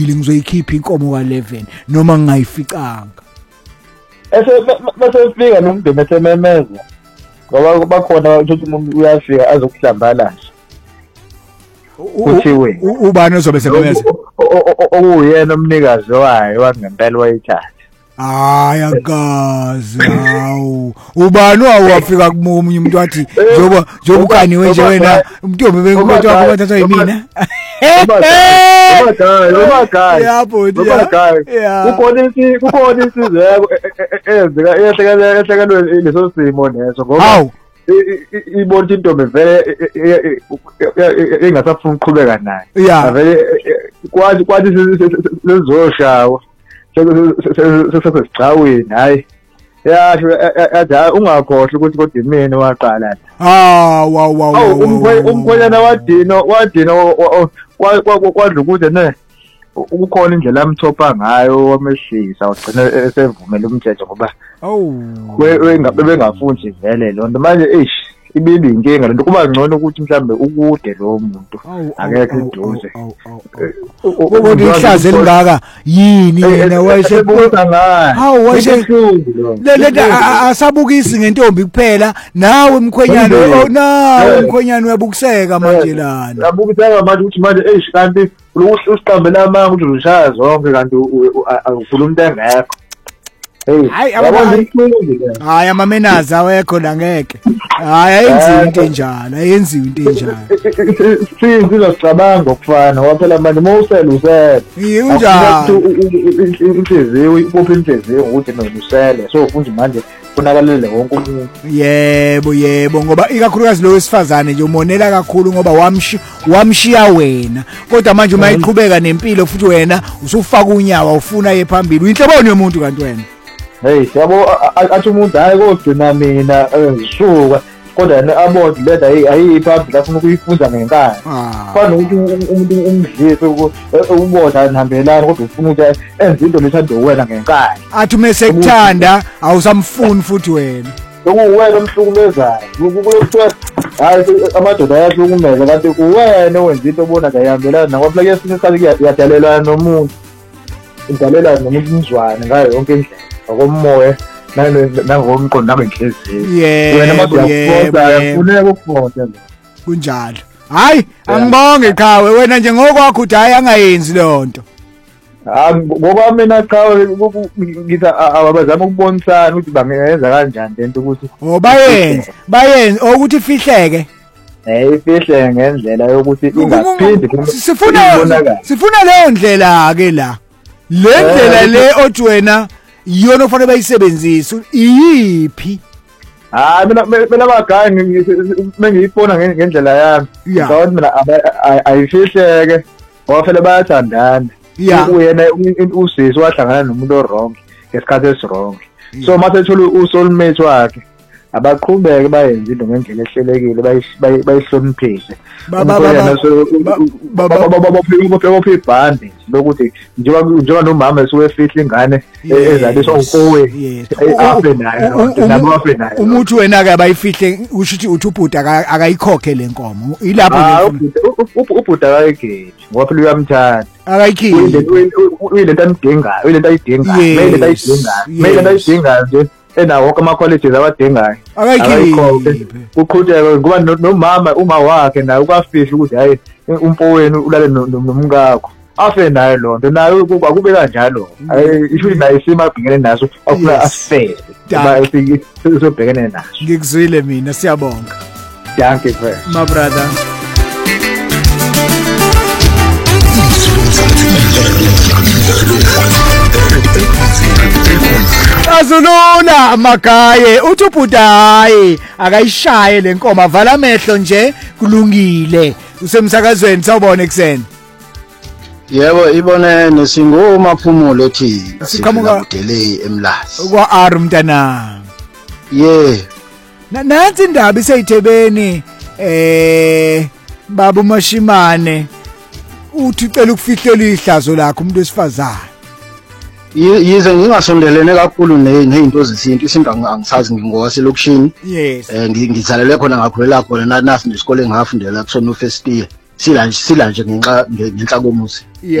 ngizoyikhipha inkomo ka11 noma ngingayificanga. Masefika nomndeni esememeza ngoba bakhona ukuthi umuntu uyafika azokuhlambala nje. Uthiwe ubani ozobe sememeza? Uyena umnikazi wayo wangempela wayithatha. Hayi akazi hawu. Ubani wafika kumunye umuntu wathi njoba ukaniwe nje wena umntombi bengikhotha wakho bathathwa yimina. Yabo kukhona insizwe eyenzeka leso simo neso ngoba ibona intombi vele engasafuna ukuqhubeka naye vele kwathi sizoshawa sesesicaweni hayi yasho yathi ungakhohle ukuthi kodwa imini waqala umkhonyana wadina kwadla ukuthi ne ukukhona indlela amthopha ngayo wamehlisa wagcina esevumela umthetho ngoba wengabe bengafuni vele lonto manje ibibi inkinga lento kuba ngcono ukuthi mhlambe ukude lo muntu akekho eduze ukuthi ihlazo elingaka yini yena wayesebuka ngayo hawu leta asabukisi ngentombi kuphela nawe mkhwenyana umkhwenyana uyabukiseka manje lana yabukiseka manje ukuthi manje kanti usiqambela amanga ukuthi uzishaya zonke kanti ufuna umuntu engekho hayi amamenazi awekho la ngeke hayi ayenziwe into enjalo sizocabanga ukufana waphela manje mawusela usele unjalo inhliziyo ibopha inhliziyo ukuthi usele so futhi manje kunakalele wonke umuntu yebo ngoba ikakhulukazi lo wesifazane nje umonela kakhulu ngoba wamshiya wena kodwa manje uma iqhubeka nempilo futhi wena usufaka unyawo ufuna yephambili uyinhloboni yomuntu kanti wena yabo athi umuntu hayi kodwa mina ngisuka kodwa abode leda ayiphambili afuna ukuyifunza ngenkani fana ukuthi umuntu umdlise ubona nihambelana kodwa ufuna ukuthi enze into lethanda wena ngenkani athi mase kuthanda awusamfuni futhi wena ukuwena omhlukumezayo kuyokuthiwa hayi amadoda ayahlukumeza kanti uwena owenza into obona ngayihambelana nakwapha kesinye isikhathi kuyadalelana nomuntu idalelana nomuntu umzwane ngayo yonke indlela ngokomoya nangokomqondo nangenhliziyo wena madoda ukufonda kunjalo hayi angibonge qhawe wena nje ngokwakho uthi hayi angayenzi lonto ngoba mina qhawe ngithi abazama ukubonisana ukuthi bangenza kanjani lento ukuthi bayenze ukuthi ifihleke ifihleke ngendlela yokuthi ingaphindi sifuna leyo ndlela ke la le ndlela le othi wena yona ofanele bayisebenzise iyiphi mina bagaya ngiyifona ngendlela yami ngawuthi mina ayifihleke wafela bayathandana uyena usisi wahlangana nomuntu orong ngesikhathi esirong so mase ethola usoulmate wakhe abaqhubeke bayenze into ngendlela ehlelekile bayihloniphise baphe ibhande lokuthi njengoba nomama esuwefihla ingane ezaliswa ukowe afe nayo nabo afe nayo umuntu wena ke abayifihle usho ukuthi uthubhuda akayikhokhe lenkomo ilapho ubhuda akayigeji ngoba phela uyamthanda akayikhiphi uyilento amdingayo uyilento ayidingayo mele ayidingayo nje enawo wonke ama-colleges abadingayo akayikhiphi uqhutsheke ngoba nomama uma wakhe naye ukwafihla ukuthi hayi umfowenu ulale nomkakho afe naye lonto naye akube kanjalo isho naye isimo abhekene naso akufuna asifele sobhekene naso ngikuzwile mina siyabonga thank you very my brother azulula magaye uthi ubhudayi akayishaye lenkomo avala amehlo nje kulungile usemsakazweni sawubona ekseni yebo ibonene singomaphumulo ethi siqhamuka delay emlazi kwa R mntana nansi indaba iseyithebeni baba uMashimane uthi ucela ukufihlela ihlazo lakho umuntu wesifazane yize ngingasondelene kakhulu nezinto zesintu isinto angisazi ngingowaseleokishini ngizalelwe khona ngakhulela khona nasi nesikole engafundela kusona first year sila nje ngenhla komuzi